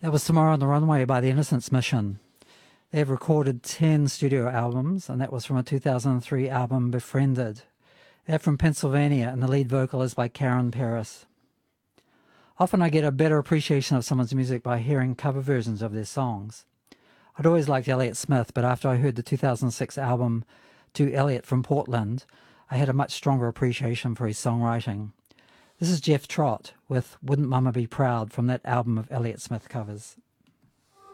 That was Tomorrow on the Runway by the Innocence Mission. They have recorded 10 studio albums, and that was from a 2003 album, Befriended. They're from Pennsylvania, and the lead vocal is by Karen Paris. Often I get a better appreciation of someone's music by hearing cover versions of their songs. I'd always liked Elliott Smith, but after I heard the 2006 album To Elliott from Portland, I had a much stronger appreciation for his songwriting. This is Jeff Trott with Wouldn't Mama Be Proud from that album of Elliott Smith covers.